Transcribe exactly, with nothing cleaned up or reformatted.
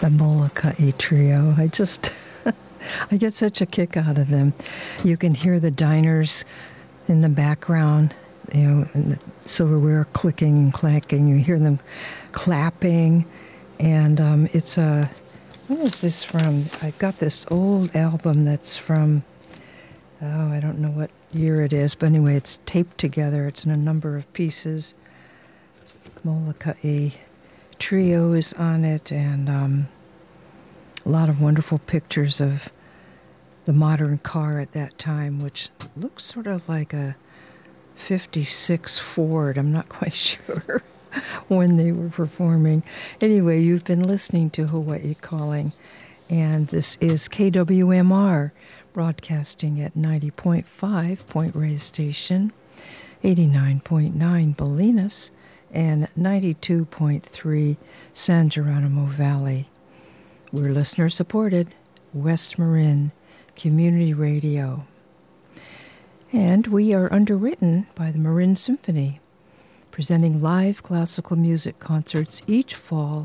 The Molokai Trio. I just, I get such a kick out of them. You can hear the diners in the background, you know, and the silverware clicking and clacking. You hear them clapping. And um, it's a, what is this from? I've got this old album that's from, oh, I don't know what year it is, but anyway, it's taped together. It's in a number of pieces. Molokai Trio is on it, and um, a lot of wonderful pictures of the modern car at that time, which looks sort of like a fifty-six Ford. I'm not quite sure when they were performing. Anyway, you've been listening to Hawaii Calling, and this is K W M R, broadcasting at ninety point five Point Reyes Station, eighty-nine point nine Bolinas, and ninety-two point three San Geronimo Valley. We're listener-supported, West Marin Community Radio. And we are underwritten by the Marin Symphony, presenting live classical music concerts each fall